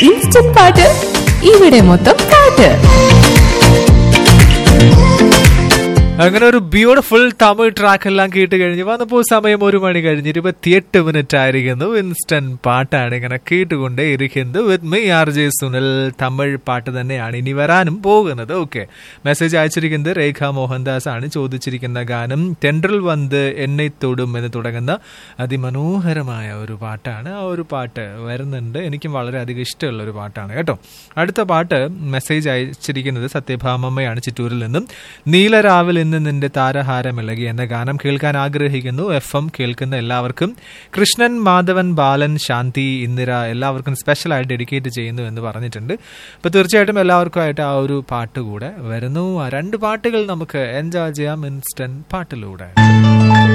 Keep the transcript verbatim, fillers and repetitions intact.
Instant പാട്ട് ഇവിടെ മൊത്തം പാട്ട്. അങ്ങനെ ഒരു ബ്യൂട്ടിഫുൾ തമിഴ് ട്രാക്ക് എല്ലാം കേട്ട് കഴിഞ്ഞ് വന്നപ്പോൾ സമയം ഒരു മണി കഴിഞ്ഞ് ഇരുപത്തിയെട്ട് മിനിറ്റ് ആയിരിക്കുന്നു. ഇൻസ്റ്റന്റ് പാട്ടാണ് ഇങ്ങനെ കേട്ടുകൊണ്ടേ ഇരിക്കുന്നത്. With me R J Sunil. Tamil പാട്ട് തന്നെയാണ് ഇനി വരാനും പോകുന്നത്. ഓക്കെ, മെസ്സേജ് അയച്ചിരിക്കുന്നത് രേഖ മോഹൻദാസ് ആണ്. ചോദിച്ചിരിക്കുന്ന ഗാനം തെണ്ടൽ വന്ന് എന്നെ തൊടും എന്ന് തുടങ്ങുന്ന അതിമനോഹരമായ ഒരു പാട്ടാണ്. ആ ഒരു പാട്ട് വരുന്നുണ്ട്. എനിക്കും വളരെയധികം ഇഷ്ടമുള്ള ഒരു പാട്ടാണ് കേട്ടോ. അടുത്ത പാട്ട് മെസ്സേജ് അയച്ചിരിക്കുന്നത് സത്യഭാമമ്മയാണ് ചിറ്റൂരിൽ നിന്നും. നീലരാവിൽ ഇന്ന് നിന്റെ താരഹാരമിളകി എന്ന ഗാനം കേൾക്കാൻ ആഗ്രഹിക്കുന്നു. എഫ് എം കേൾക്കുന്ന എല്ലാവർക്കും, കൃഷ്ണൻ, മാധവൻ, ബാലൻ, ശാന്തി, ഇന്ദിര എല്ലാവർക്കും സ്പെഷ്യലായിട്ട് ഡെഡിക്കേറ്റ് ചെയ്യുന്നു എന്ന് പറഞ്ഞിട്ടുണ്ട്. അപ്പോൾ തീർച്ചയായിട്ടും എല്ലാവർക്കുമായിട്ട് ആ ഒരു പാട്ട് കൂടെ വരുന്നു. ആ രണ്ട് പാട്ടുകൾ നമുക്ക് എൻജോയ് ചെയ്യാം ഇൻസ്റ്റന്റ് പാട്ടിലൂടെ.